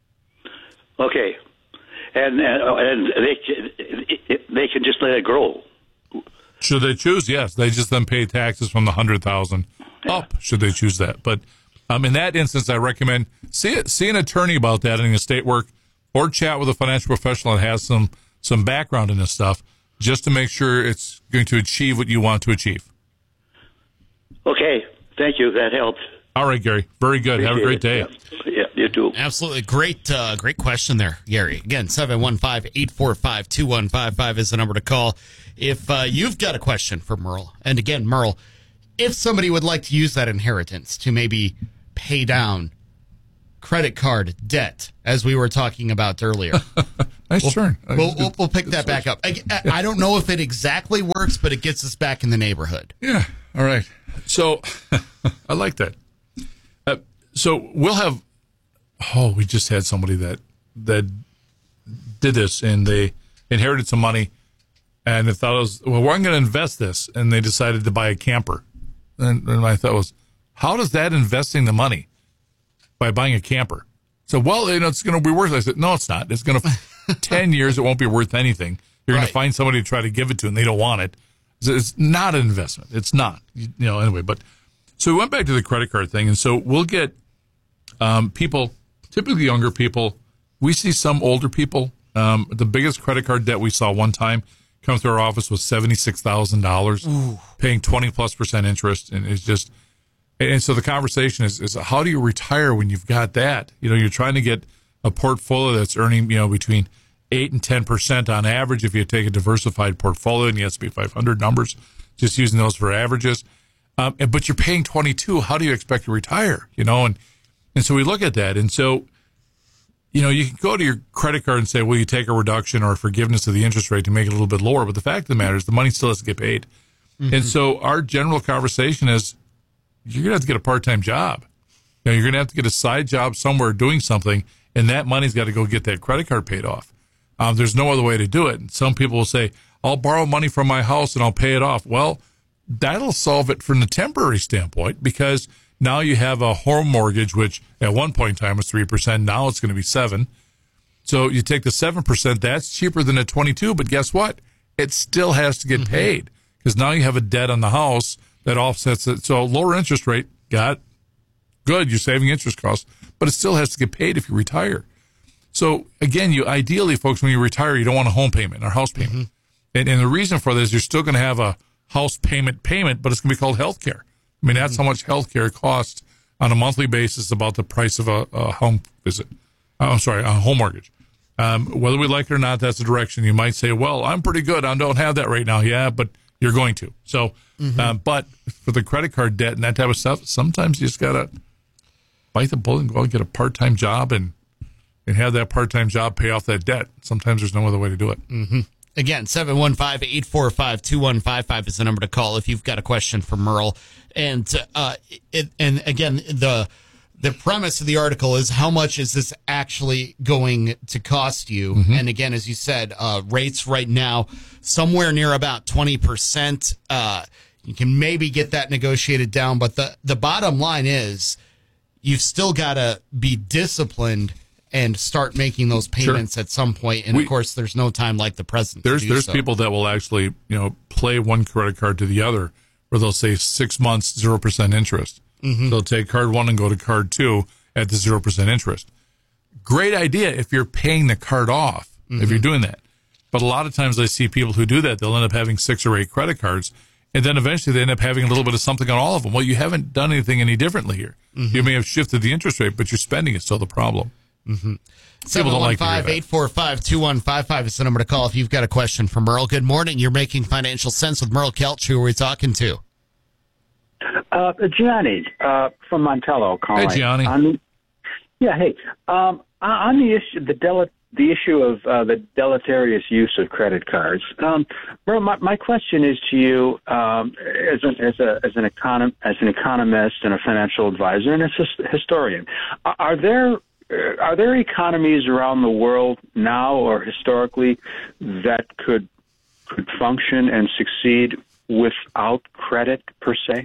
Okay. And and, and they, can, they can just let it grow. Should they choose? Yes. They just then pay taxes from the one hundred thousand dollars up, should they choose that. But um, in that instance, I recommend see, see an attorney about that in estate work, or chat with a financial professional that has some, some background in this stuff, just to make sure it's going to achieve what you want to achieve. Okay. Thank you. That helped. All right, Gary. Very good. Appreciate Have a great day. it. Yeah. yeah, you too. Absolutely. Great, uh, great question there, Gary. Again, seven one five, eight four five, two one five five is the number to call if uh, you've got a question for Merle. And again, Merle, if somebody would like to use that inheritance to maybe pay down credit card debt, as we were talking about earlier. Nice we'll, turn. We'll, we'll, we'll pick that back up. I, I, I don't know if it exactly works, but it gets us back in the neighborhood. Yeah. All right. So I like that. Uh, so we'll have, oh, we just had somebody that, that did this, and they inherited some money, and they thought it was, well, I'm going to invest this. And they decided to buy a camper. And, and my thought was, how does that investing the money by buying a camper? So, well, you know, it's going to be worth it. I said, no, it's not. It's going to, ten years, it won't be worth anything. You're right. going to find somebody to try to give it to, and they don't want it. It's not an investment. It's not. You know, anyway, but so we went back to the credit card thing, and so we'll get um, people, typically younger people. We see some older people. Um, the biggest credit card debt we saw one time come through our office was seventy-six thousand dollars, paying twenty plus percent interest, and it's just. And so the conversation is, is how do you retire when you've got that? You know, you're trying to get a portfolio that's earning, you know, between eight and ten percent on average if you take a diversified portfolio, and the S and P five hundred numbers, just using those for averages. Um, and, but you're paying twenty-two. How do you expect to retire? You know, and, and so we look at that. And so, you know, you can go to your credit card and say, well, you take a reduction or forgiveness of the interest rate to make it a little bit lower. But the fact of the matter is the money still has to get paid. Mm-hmm. And so our general conversation is, you're going to have to get a part-time job. You know, you're going to have to get a side job somewhere doing something, and that money's got to go get that credit card paid off. Um, there's no other way to do it. And some people will say, I'll borrow money from my house and I'll pay it off. Well, that'll solve it from the temporary standpoint, because now you have a home mortgage, which at one point in time was three percent. Now it's going to be seven. So you take the seven percent, that's cheaper than a twenty-two, but guess what? It still has to get mm-hmm. paid, because now you have a debt on the house that offsets it. So lower interest rate, got good. You're saving interest costs, but it still has to get paid if you retire. So again, you ideally, folks, when you retire, you don't want a home payment or house payment. Mm-hmm. And, and the reason for this is you're still going to have a house payment payment, but it's going to be called health care. I mean, that's mm-hmm. how much health care costs on a monthly basis, about the price of a, a home visit. Uh, I'm sorry, a home mortgage. Um, whether we like it or not, that's the direction. You might say, well, I'm pretty good. I don't have that right now. Yeah, but you're going to. So, mm-hmm. uh, but for the credit card debt and that type of stuff, sometimes you just got to bite the bullet and go out and get a part-time job and, and have that part-time job pay off that debt. Sometimes there's no other way to do it. Mm-hmm. Again, seven one five, eight four five, two one five five is the number to call if you've got a question for Merle. And, uh, it, and again, the, the premise of the article is, how much is this actually going to cost you? Mm-hmm. And again, as you said, uh, rates right now, somewhere near about twenty percent. Uh, you can maybe get that negotiated down, but the, the bottom line is you've still got to be disciplined and start making those payments sure. at some point. And we, of course, there's no time like the present. There's to do there's so. people that will actually, you know, play one credit card to the other, where they'll say six months, zero percent interest. Mm-hmm. They'll take card one and go to card two at the zero percent interest. Great idea if you're paying the card off, mm-hmm. if you're doing that. But a lot of times I see people who do that, they'll end up having six or eight credit cards, and then eventually they end up having a little bit of something on all of them. Well, you haven't done anything any differently here. Mm-hmm. You may have shifted the interest rate, but your spending is still the problem. Mm-hmm. seven one five, eight four five, two one five five is the number to call if you've got a question for Merle. Good morning. You're making financial sense with Merle Kelch. Who are we talking to? Uh, Gianni uh, from Montello calling. Hey, Gianni. On, yeah, hey. Um, on the issue, the del- the issue of uh, the deleterious use of credit cards. Um, Merle, my, my question is to you, um, as an as a as an econom- as an economist and a financial advisor and as a historian. Are there Are there economies around the world now or historically that could could function and succeed without credit per se?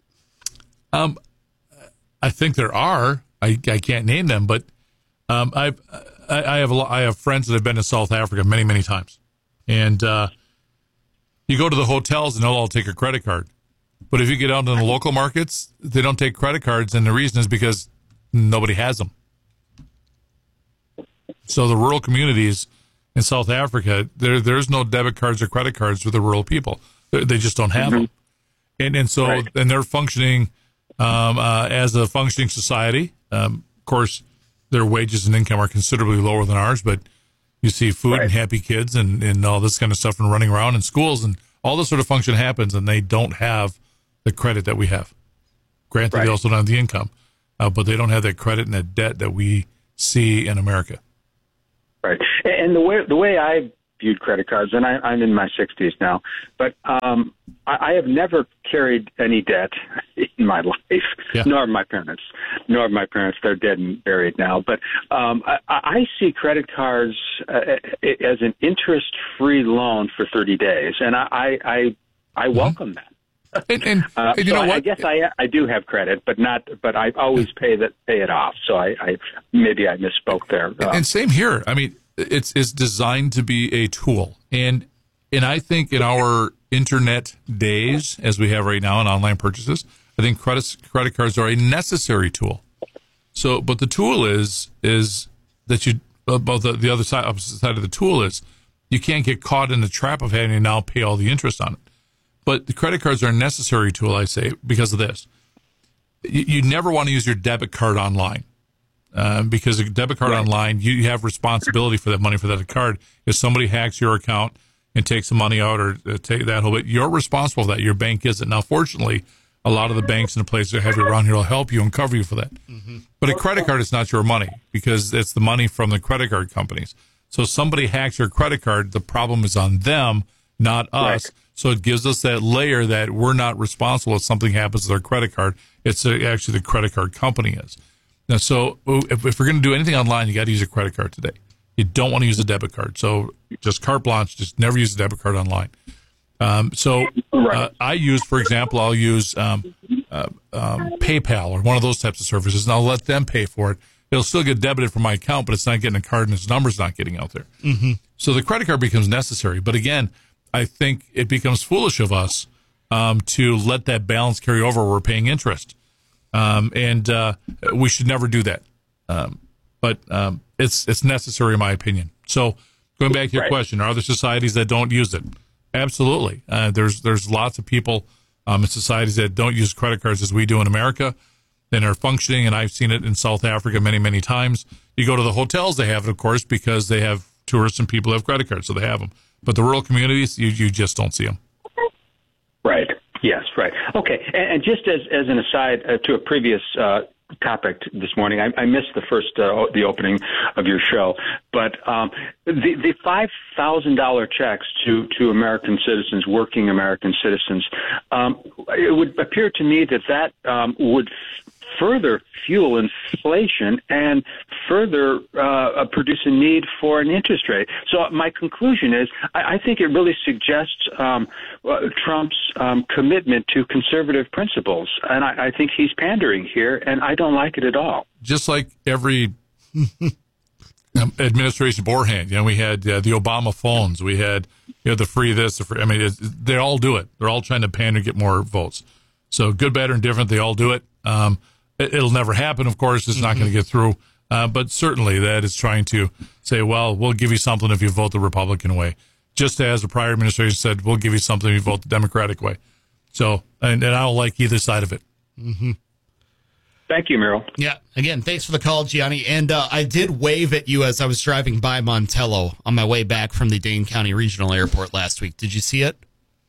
Um, I think there are. I, I can't name them, but um, I've I, I have a lot, I have friends that have been to South Africa many many times, and uh, you go to the hotels and they'll all take a credit card, but if you get out in the local markets, they don't take credit cards, and the reason is because nobody has them. So the rural communities in South Africa, there there's no debit cards or credit cards for the rural people. They just don't have mm-hmm. them. And and so right. and they're functioning Um, uh, as a functioning society, um, of course, their wages and income are considerably lower than ours, but you see food right. and happy kids and, and all this kind of stuff and running around in schools and all this sort of function happens, and they don't have the credit that we have. Granted, right. they also don't have the income, uh, but they don't have that credit and that debt that we see in America. Right. And the way the way I viewed credit cards, and I, I'm in my sixties now, but um, I, I have never carried any debt in my life, yeah. nor my parents, nor my parents. They're dead and buried now. But um, I, I see credit cards uh, as an interest-free loan for thirty days, and I I, I, I welcome mm-hmm. that. And, and, uh, and you so know what? I guess I I do have credit, but not. But I always pay that pay it off. So I, I maybe I misspoke there. Uh, and same here. I mean, it's it's designed to be a tool, and and I think in our internet days, as we have right now in online purchases, I think credit credit cards are a necessary tool. So, but the tool is is that you about the, the other side opposite side of the tool is you can't get caught in the trap of having to now pay all the interest on it. But the credit cards are a necessary tool, I say, because of this. You, you never want to use your debit card online uh, because a debit card right. online, you have responsibility for that money for that card. If somebody hacks your account and takes the money out or uh, take that whole bit, you're responsible for that. Your bank isn't. Now, fortunately, a lot of the banks and the places that have you around here will help you and cover you for that. Mm-hmm. But a credit card is not your money because it's the money from the credit card companies. So if somebody hacks your credit card, the problem is on them, not us. Right. So it gives us that layer that we're not responsible if something happens with our credit card. It's a, actually the credit card company is. Now, so if, if we're going to do anything online, you got to use a credit card today. You don't want to use a debit card. So just carte blanche, just never use a debit card online. Um, so uh, I use, for example, I'll use um, uh, um, PayPal or one of those types of services, and I'll let them pay for it. It'll still get debited from my account, but it's not getting a card and its number's not getting out there. Mm-hmm. So the credit card becomes necessary. But again, I think it becomes foolish of us um, to let that balance carry over where we're paying interest. Um, and uh, we should never do that. Um, but um, it's it's necessary, in my opinion. So going back to your right. question, are there societies that don't use it? Absolutely. Uh, there's there's lots of people um, in societies that don't use credit cards as we do in America and are functioning, and I've seen it in South Africa many, many times. You go to the hotels, they have it, of course, because they have tourists and people who have credit cards, so they have them. But the rural communities, you, you just don't see them. Right. Yes, right. Okay. And, and just as, as an aside uh, to a previous uh, topic this morning, I, I missed the first, uh, the opening of your show, but um, the, the five thousand dollars checks to, to American citizens, working American citizens, um, it would appear to me that that um, would further fuel inflation and further uh, produce a need for an interest rate. So my conclusion is I, I think it really suggests um, uh, Trump's um, commitment to conservative principles, and I, I think he's pandering here, and I don't like it at all. Just like every administration beforehand, you know, we had uh, the Obama phones, we had you know the free this, the free, I mean, it, they all do it. They're all trying to pander and get more votes. So good, bad, or indifferent, they all do it. Um, It'll never happen, of course. It's not mm-hmm. going to get through. Uh, but certainly that is trying to say, well, we'll give you something if you vote the Republican way. Just as the prior administration said, we'll give you something if you vote the Democratic way. So, and, and I don't like either side of it. Mm-hmm. Thank you, Merrill. Yeah. Again, thanks for the call, Gianni. And uh, I did wave at you as I was driving by Montello on my way back from the Dane County Regional Airport last week. Did you see it?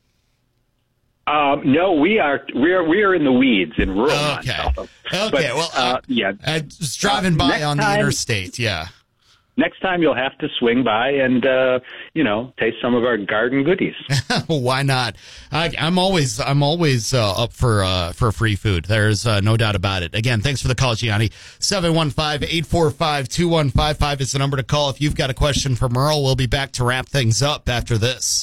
Um, no, we are we are we are in the weeds in rural Okay. Montello. Okay. But, well, uh, uh, yeah, I was driving by uh, on the time, interstate. Yeah. Next time you'll have to swing by and uh, you know taste some of our garden goodies. Why not? I, I'm always I'm always uh, up for uh, for free food. There's uh, no doubt about it. Again, thanks for the call, Gianni. seven one five, eight four five, two one five five is the number to call if you've got a question for Merle. We'll be back to wrap things up after this.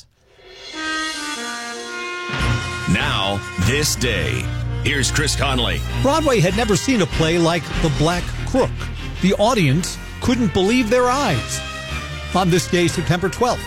Now, this day. Here's Chris Conley. Broadway had never seen a play like The Black Crook. The audience couldn't believe their eyes. On this day, September twelfth.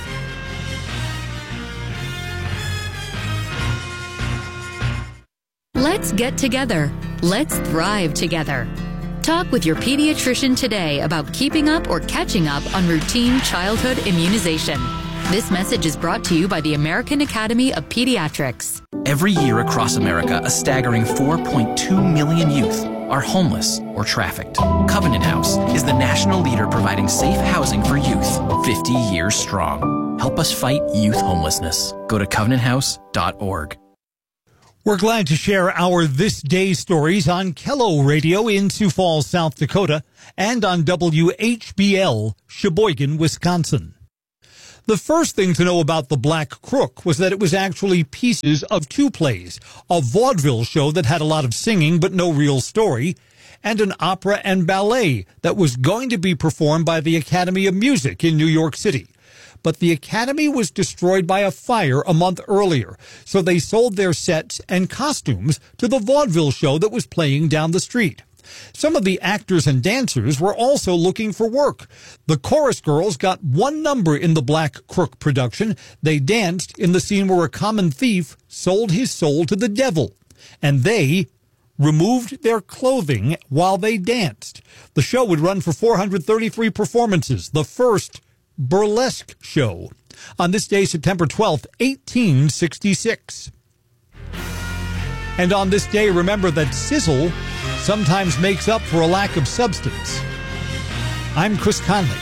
Let's get together. Let's thrive together. Talk with your pediatrician today about keeping up or catching up on routine childhood immunization. This message is brought to you by the American Academy of Pediatrics. Every year across America, a staggering four point two million youth are homeless or trafficked. Covenant House is the national leader providing safe housing for youth, fifty years strong. Help us fight youth homelessness. Go to covenant house dot org. We're glad to share our This Day stories on Kello Radio in Sioux Falls, South Dakota, and on W H B L, Sheboygan, Wisconsin. The first thing to know about The Black Crook was that it was actually pieces of two plays, a vaudeville show that had a lot of singing but no real story, and an opera and ballet that was going to be performed by the Academy of Music in New York City. But the Academy was destroyed by a fire a month earlier, so they sold their sets and costumes to the vaudeville show that was playing down the street. Some of the actors and dancers were also looking for work. The chorus girls got one number in the Black Crook production. They danced in the scene where a common thief sold his soul to the devil, and they removed their clothing while they danced. The show would run for four hundred thirty-three performances, the first burlesque show, on this day, September twelfth, eighteen sixty-six. And on this day, remember that sizzle sometimes makes up for a lack of substance. I'm Chris Conley.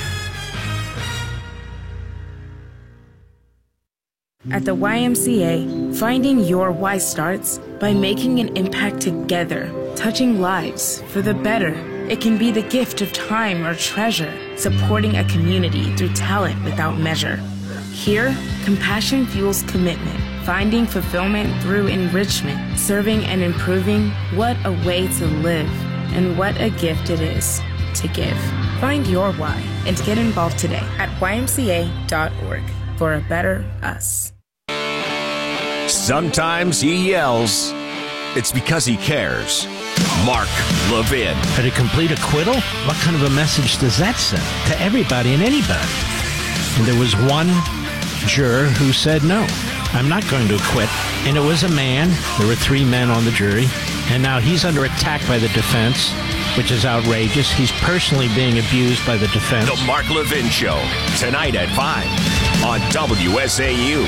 At the Y M C A, finding your why starts by making an impact together, touching lives for the better. It can be the gift of time or treasure, supporting a community through talent without measure. Here, compassion fuels commitment, finding fulfillment through enrichment, serving and improving. What a way to live, and what a gift it is to give. Find your why and get involved today at Y M C A dot org for a better us. Sometimes he yells. It's because he cares. Mark Levin. But a complete acquittal? What kind of a message does that send to everybody and anybody? And there was one juror who said, no, I'm not going to acquit. And it was a man. There were three men on the jury. And now he's under attack by the defense, which is outrageous. He's personally being abused by the defense. The Mark Levin Show, tonight at five on W S A U.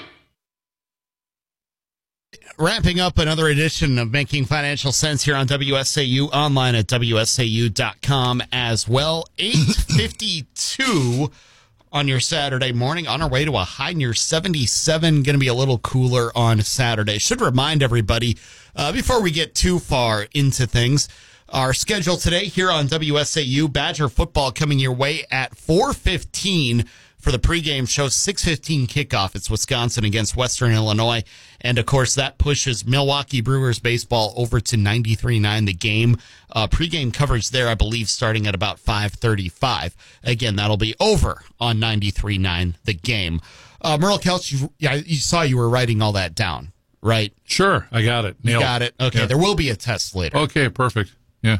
Wrapping up another edition of Making Financial Sense here on W S A U, online at W S A U dot com as well. eight fifty-two on your Saturday morning, on our way to a high near seventy-seven. Going to be a little cooler on Saturday. Should remind everybody, uh, before we get too far into things, our schedule today here on W S A U, Badger football coming your way at four fifteen for the pregame show, six fifteen kickoff. It's Wisconsin against Western Illinois. And, of course, that pushes Milwaukee Brewers baseball over to ninety-three point nine The Game. Uh, pregame coverage there, I believe, starting at about five thirty-five. Again, that'll be over on ninety-three point nine The Game. Uh, Merle Kelch, you, yeah, you saw you were writing all that down, right? Sure, I got it. Nailed. You got it. Okay, yeah. There will be a test later. Okay, perfect. Yeah.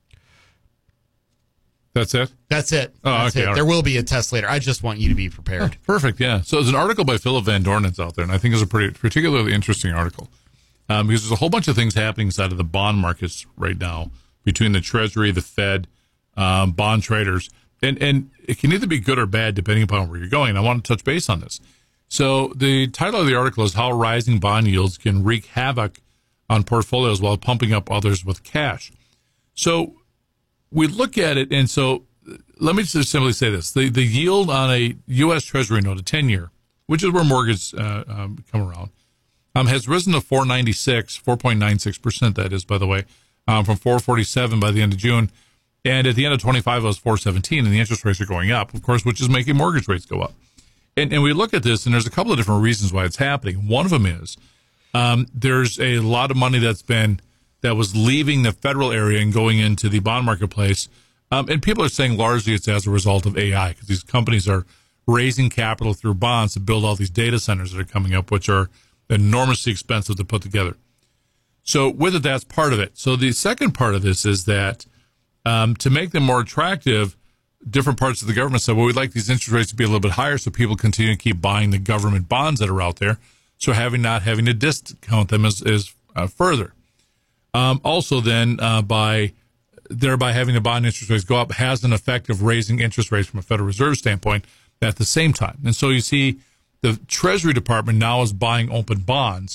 That's it? That's it. Oh, That's okay. it. Right. There will be a test later. I just want you to be prepared. Oh, perfect, yeah. So there's an article by Philip Van Dornens out there, and I think it's a pretty particularly interesting article um, because there's a whole bunch of things happening inside of the bond markets right now between the Treasury, the Fed, um, bond traders, and, and it can either be good or bad depending upon where you're going. And I want to touch base on this. So the title of the article is How Rising Bond Yields Can Wreak Havoc on Portfolios While Pumping Up Others with Cash. So we look at it, and so let me just simply say this. The the yield on a U S. Treasury note, a ten-year, which is where mortgages uh, um, come around, um, has risen to four ninety-six, four point nine six percent, that is, by the way, um, from four forty-seven by the end of June. And at the end of twenty-five, it was four seventeen, and the interest rates are going up, of course, which is making mortgage rates go up. And, and we look at this, and there's a couple of different reasons why it's happening. One of them is um, there's a lot of money that's been that was leaving the federal area and going into the bond marketplace. Um, and people are saying largely it's as a result of A I, because these companies are raising capital through bonds to build all these data centers that are coming up, which are enormously expensive to put together. So with it, that's part of it. So the second part of this is that um, to make them more attractive, different parts of the government said, well, we'd like these interest rates to be a little bit higher so people continue to keep buying the government bonds that are out there. So having not having to discount them is, is uh, further. Um, also then uh, by thereby having the bond interest rates go up has an effect of raising interest rates from a Federal Reserve standpoint at the same time. And so you see the Treasury Department now is buying open bonds.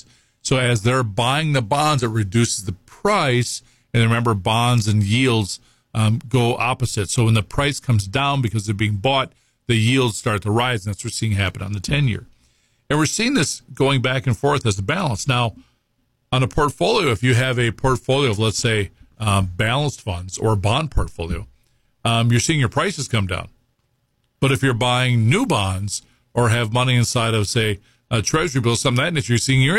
So as they're buying the bonds, it reduces the price. And remember, bonds and yields um, go opposite. So when the price comes down because they're being bought, the yields start to rise. And that's what we're seeing happen on the ten-year. And we're seeing this going back and forth as a balance. Now, on a portfolio, if you have a portfolio of, let's say, um, balanced funds or a bond portfolio, um, you're seeing your prices come down. But if you're buying new bonds or have money inside of, say, a treasury bill, something like that, you're seeing your